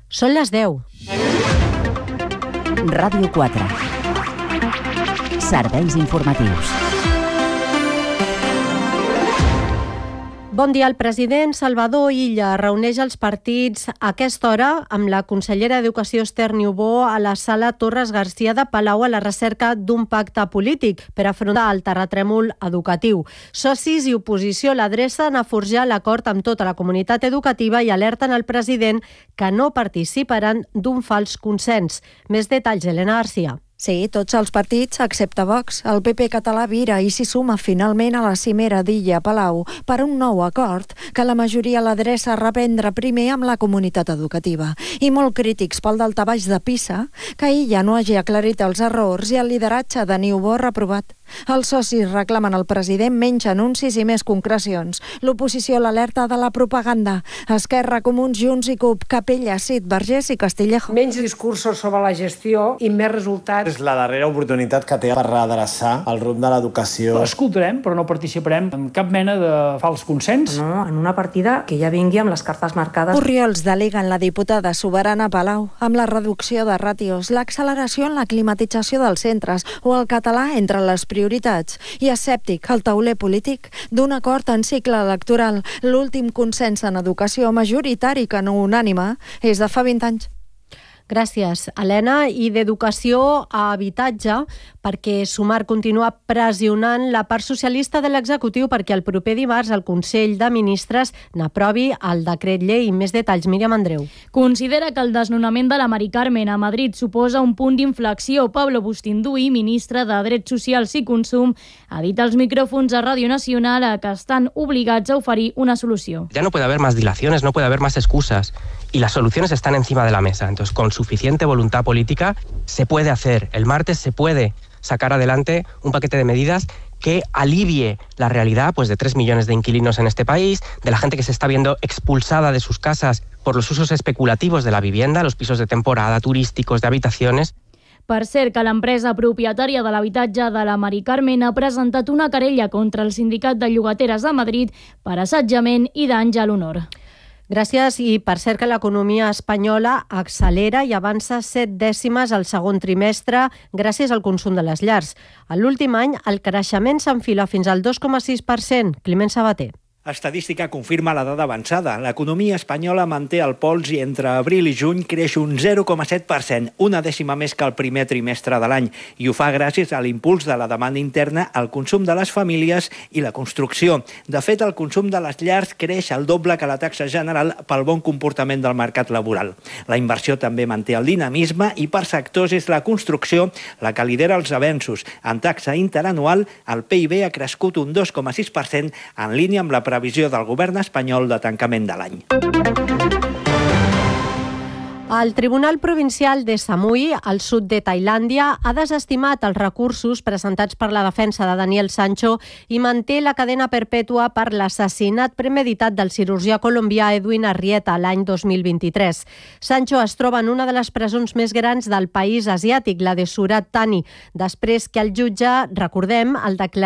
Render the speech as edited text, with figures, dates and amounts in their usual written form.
Són les 10. Ràdio 4. Serveis informatius. Bon dia. El president Salvador Illa reuneix els partits a aquesta hora amb la consellera d'Educació Esther Niubó a la sala Torres Garcia de Palau a la recerca d'un pacte polític per afrontar el terratrèmol educatiu. Socis i oposició l'adrecen a forjar l'acord amb tota la comunitat educativa i alerten al president que no participaran d'un fals consens. Més detalls, Elena Garcia. Sí, tots els partits, excepte Vox. El PP català vira i s'hi suma finalment a la cimera d'Illa Palau per un nou acord que la majoria l'adreça a reprendre primer amb la comunitat educativa. I molt crítics pel daltabaix de PISA, que Illa no hagi aclarit els errors i el lideratge de Niubó reprovat. Els socis reclamen al president menys anuncis i més concrecions. L'oposició l'alerta de la propaganda. Esquerra, Comuns, Junts i CUP, Capella, Cid, Vergés i Castillejo. Menys discursos sobre la gestió i més resultats. És la darrera oportunitat que té per redreçar el rumb de l'educació. Escoltarem, però no participarem en cap mena de fals consens. No, en una partida que ja vingui amb les cartes marcades. Orriols deleguen la diputada soberana Palau amb la reducció de ràtios, l'acceleració en la climatització dels centres o el català entre les prioritats. I escèptic al tauler polític d'un acord en cicle electoral. L'últim consens en educació majoritari que no unànime és de fa 20 anys. Gràcies, Helena. I d'educació a habitatge, perquè Sumar continua pressionant la part socialista de l'executiu perquè el proper dimarts el Consell de Ministres n'aprovi el decret llei. Més detalls, Míriam Andreu. Considera que el desnonament de la Mari Carmen a Madrid suposa un punt d'inflexió. Pablo Bustinduy, ministre de Drets Socials i Consum, ha dit als micròfons a Ràdio Nacional que estan obligats a oferir una solució. Ya no puede haber más dilaciones, no puede haber más excusas. Y las soluciones están encima de la mesa. Entonces, con suficiente voluntad política, se puede hacer. El martes se puede sacar adelante un paquete de medidas que alivie la realidad de 3 millones de inquilinos en este país, de la gente que se está viendo expulsada de sus casas por los usos especulativos de la vivienda, los pisos de temporada, turísticos, de habitaciones. Per cert, que l'empresa propietària de l'habitatge de la Mari Carmen ha presentat una querella contra el Sindicat de Llogateres de Madrid per assetjament i danys a l'honor. Gràcies. I per cert que l'economia espanyola accelera i avança 7 dècimes al segon trimestre gràcies al consum de les llars. En l'últim any el creixement s'enfila fins al 2,6%. Climent Sabater. Estadística confirma la dada avançada. L'economia espanyola manté el pols i entre abril i juny creix un 0,7%, una dècima més que el primer trimestre de l'any, i ho fa gràcies a l'impuls de la demanda interna, al consum de les famílies i la construcció. De fet, el consum de les llars creix el doble que la taxa general pel bon comportament del mercat laboral. La inversió també manté el dinamisme i per sectors és la construcció la que lidera els avenços. En taxa interanual, el PIB ha crescut un 2,6% en línia amb la previsió del govern espanyol de tancament de l'any. El Tribunal Provincial de Samui, al sud de Tailàndia, ha desestimat els recursos presentats per la defensa de Daniel Sancho i manté la cadena perpètua per l'assassinat premeditat del cirurgià colombià Edwin Arrieta l'any 2023. Sancho es troba en una de les presons més grans del país asiàtic, la de Surat Thani, després que el jutge, recordem, el declarés